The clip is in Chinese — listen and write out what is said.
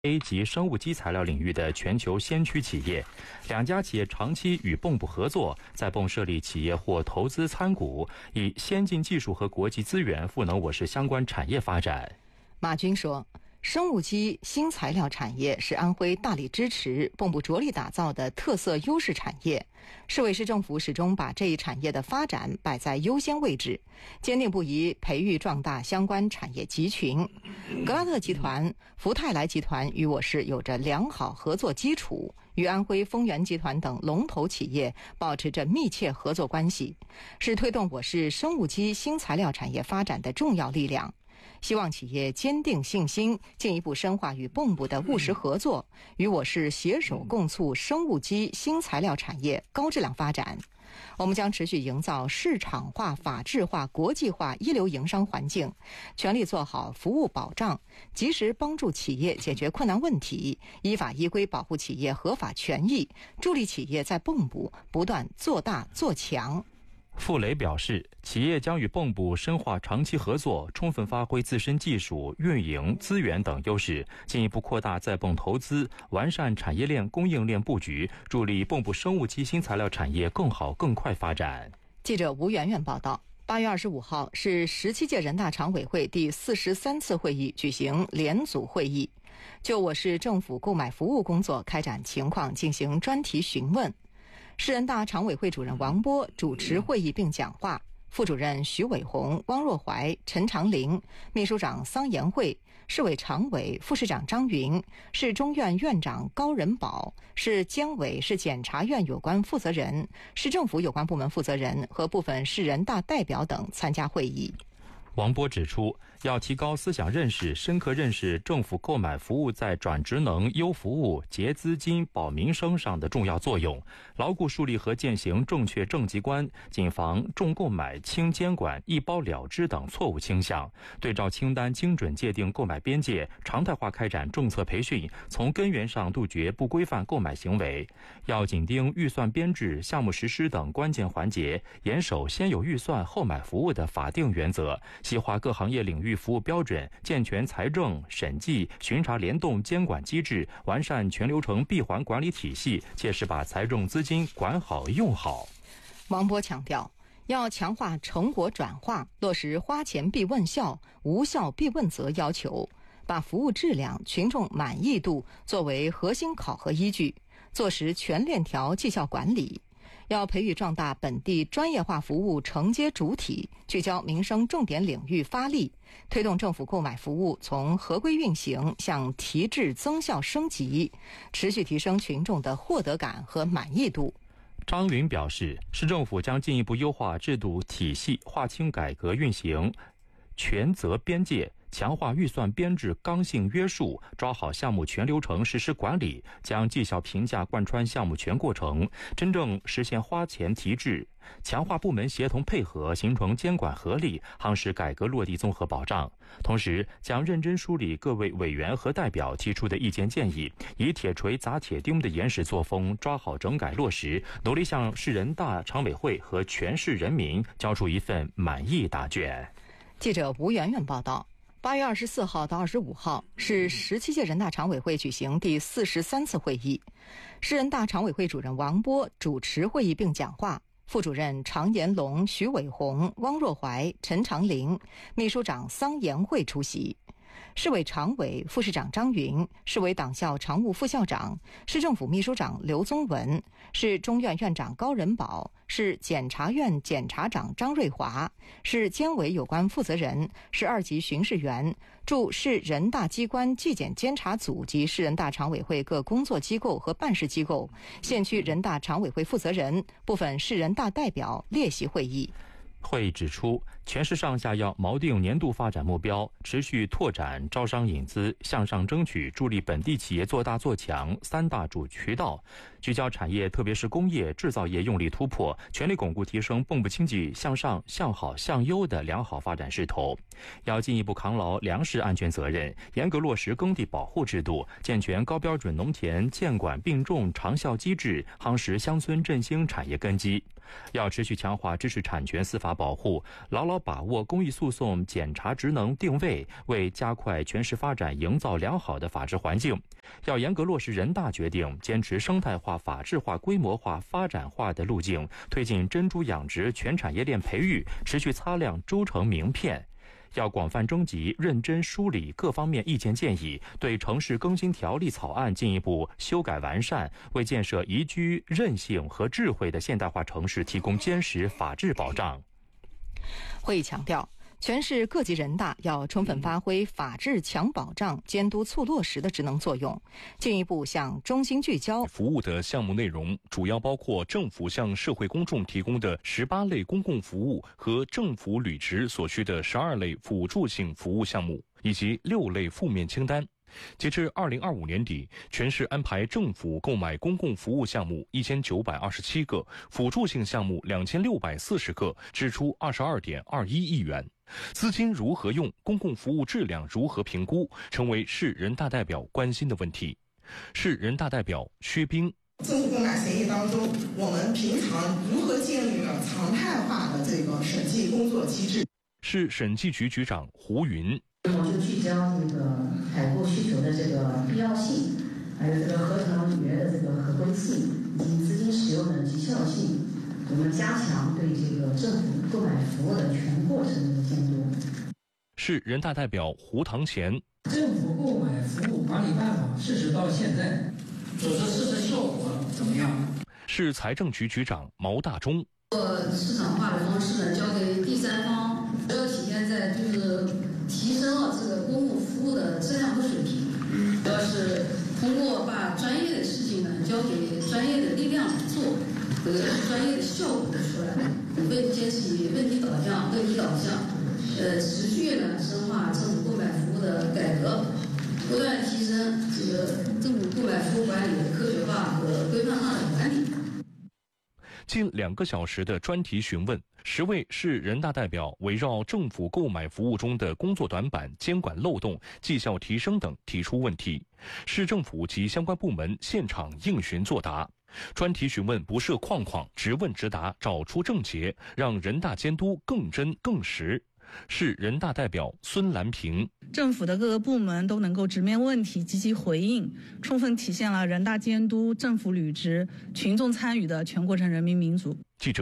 A 及生物基材料领域的全球先驱企业，两家企业长期与蚌埠合作，在蚌设立企业或投资参股，以先进技术和国际资源赋能我市相关产业发展。 马军说，生物基新材料产业是安徽大力支持、蚌埠着力打造的特色优势产业。市委市政府始终把这一产业的发展摆在优先位置，坚定不移培育壮大相关产业集群。格拉特集团、福泰来集团与我市有着良好合作基础，与安徽丰源集团等龙头企业保持着密切合作关系，是推动我市生物基新材料产业发展的重要力量。希望企业坚定信心，进一步深化与蚌埠的务实合作，与我市携手共促生物基新材料产业高质量发展。我们将持续营造市场化、法治化、国际化一流营商环境，全力做好服务保障，及时帮助企业解决困难问题，依法依规保护企业合法权益，助力企业在蚌埠不断做大做强。 傅雷表示，企业将与蚌埠深化长期合作，充分发挥自身技术、运营、资源等优势，进一步扩大在蚌投资，完善产业链、供应链布局，助力蚌埠生物基新材料产业更好更快发展。 记者吴媛媛报道。8月25号是17届人大常委会第43次会议举行联组会议，就我市政府购买服务工作开展情况进行专题询问。市人大常委会主任王波主持会议并讲话，副主任徐伟红、汪若怀、陈长林，秘书长桑延慧，市委常委、副市长张云，市中院院长高仁宝，市监委、市检察院有关负责人、市政府有关部门负责人和部分市人大代表等参加会议。 王波指出，要提高思想认识，深刻认识政府购买服务在转职能、优服务、节资金、保民生上的重要作用，牢固树立和践行正确政绩观，谨防重购买、轻监管、一包了之等错误倾向，对照清单精准界定购买边界，常态化开展政策培训，从根源上杜绝不规范购买行为。要紧盯预算编制、项目实施等关键环节，严守先有预算后买服务的法定原则，细化各行业领域服务标准，健全财政、审计、巡查联动监管机制，完善全流程闭环管理体系，切实把财政资金管好用好。 王波强调，要强化成果转化，落实花钱必问效、无效必问责要求，把服务质量、群众满意度作为核心考核依据，做实全链条绩效管理。要培育壮大本地专业化服务承接主体，聚焦民生重点领域发力，推动政府购买服务从合规运行向提质增效升级，持续提升群众的获得感和满意度。 张云表示，市政府将进一步优化制度体系，划清改革运行权责边界，强化预算编制刚性约束，抓好项目全流程实施管理，将绩效评价贯穿项目全过程，真正实现花钱提质，强化部门协同配合，形成监管合力，夯实改革落地综合保障。同时，将认真梳理各位委员和代表提出的意见建议，以铁锤砸铁钉的严实作风，抓好整改落实，努力向市人大常委会和全市人民交出一份满意答卷。 记者吴媛媛报道。8月24号到25号是17届人大常委会举行第43次会议，市人大常委会主任王波主持会议并讲话，副主任常延龙、徐伟红、汪若怀、陈长林，秘书长桑延慧出席。市委常委、副市长张云，市委党校常务副校长、市政府秘书长刘宗文，市中院院长高仁宝，市检察院检察长张瑞华，市监委有关负责人，市2级巡视员，驻市人大机关纪检监察组及市人大常委会各工作机构和办事机构，县区人大常委会负责人，部分市人大代表列席会议。 会议指出，全市上下要锚定年度发展目标，持续拓展招商引资，向上争取助力本地企业做大做强3大主渠道，聚焦产业，特别是工业制造业用力突破，全力巩固提升蚌埠经济向上、向好、向优的良好发展势头。要进一步扛牢粮食安全责任，严格落实耕地保护制度，健全高标准农田监管并重长效机制，夯实乡村振兴产业根基。 要持续强化知识产权司法保护，牢牢把握公益诉讼检察职能定位，为加快全市发展营造良好的法治环境。要严格落实人大决定，坚持生态化、法治化、规模化、发展化的路径，推进珍珠养殖全产业链培育，持续擦亮洲城名片。要广泛征集、认真梳理各方面意见建议，对城市更新条例草案进一步修改完善，为建设宜居、韧性和智慧的现代化城市提供坚实法治保障。 会议强调，全市各级人大要充分发挥法治强保障、监督促落实的职能作用，进一步向中心聚焦。 服务的项目内容主要包括政府向社会公众提供的18类公共服务和政府履职所需的12类辅助性服务项目，以及6类负面清单。截至2025年底，全市安排政府购买公共服务项目1927个，辅助性项目2640个，支出22.21亿元。资金如何用，公共服务质量如何评估，成为市人大代表关心的问题。市人大代表薛冰： 政府购买协议当中，我们平常如何建立了常态化的这个审计工作机制？ 市审计局局长胡云： 我们就聚焦这个采购需求的这个必要性，还有这个合同履约的这个合规性，以及资金使用的绩效性。我们加强对这个政府购买服务的全过程的监督。 市人大代表胡唐前： 政府购买服务管理办法实施到现在，实施效果怎么样？ 市财政局局长毛大中： 市场化的方式呢，交给第三方，主要体现在就是提升了这个公共服务的质量和水平，主要是通过把专业的事情呢交给专业的力量来做，这个专业的效果出来，坚持以问题导向，持续呢深化政府购买服务的改革，不断提升这个政府购买服务管理的科学化和规范化的管理。 近2个小时的专题询问，10位市人大代表围绕政府购买服务中的工作短板、监管漏洞、绩效提升等提出问题，市政府及相关部门现场应询作答。专题询问不设框框，直问直答，找出症结，让人大监督更真更实。市人大代表孙兰平： 政府的各个部门都能够直面问题，积极回应，充分体现了人大监督、政府履职、群众参与的全过程人民民主。 记者